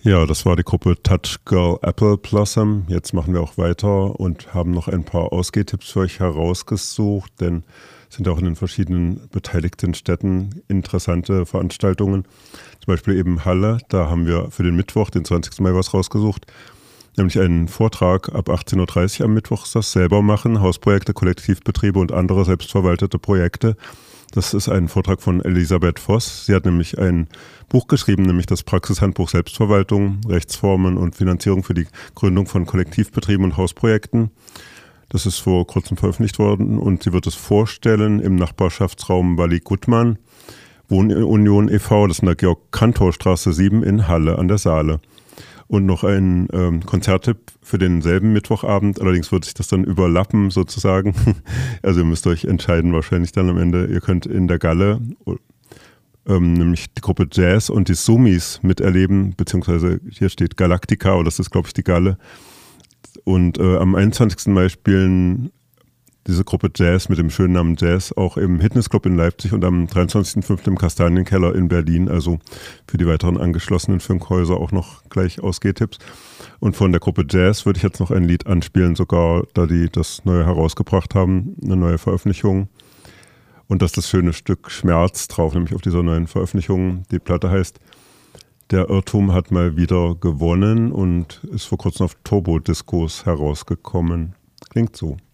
Ja, das war die Gruppe Touch Girl Apple Blossom. Jetzt machen wir auch weiter und haben noch ein paar Ausgehtipps für euch herausgesucht, denn es sind auch in den verschiedenen beteiligten Städten interessante Veranstaltungen. Zum Beispiel eben Halle, da haben wir für den Mittwoch, den 20. Mai, was rausgesucht. Nämlich einen Vortrag ab 18:30 Uhr am Mittwoch, das selber machen, Hausprojekte, Kollektivbetriebe und andere selbstverwaltete Projekte. Das ist ein Vortrag von Elisabeth Voss. Sie hat nämlich ein Buch geschrieben, nämlich das Praxishandbuch Selbstverwaltung, Rechtsformen und Finanzierung für die Gründung von Kollektivbetrieben und Hausprojekten. Das ist vor kurzem veröffentlicht worden und sie wird es vorstellen im Nachbarschaftsraum Walli-Gutmann, Wohnunion e.V., das ist in der Georg-Cantor-Straße 7 in Halle an der Saale. Und noch ein Konzerttipp für denselben Mittwochabend. Allerdings wird sich das dann überlappen sozusagen. Also ihr müsst euch entscheiden wahrscheinlich dann am Ende. Ihr könnt in der Galle nämlich die Gruppe Jazz und die Sumis miterleben, beziehungsweise hier steht Galactica, oder das ist glaube ich die Galle. Und am 21. Mai spielen diese Gruppe Jazz mit dem schönen Namen Jazz auch im Hitnessclub in Leipzig und am 23.05. im Kastanienkeller in Berlin. Also für die weiteren angeschlossenen Funkhäuser auch noch gleich Ausgehtipps. Und von der Gruppe Jazz würde ich jetzt noch ein Lied anspielen, sogar da die das Neue herausgebracht haben, eine neue Veröffentlichung. Und da ist das schöne Stück Schmerz drauf, nämlich auf dieser neuen Veröffentlichung. Die Platte heißt Der Irrtum hat mal wieder gewonnen und ist vor kurzem auf Turbo-Discos herausgekommen. Klingt so.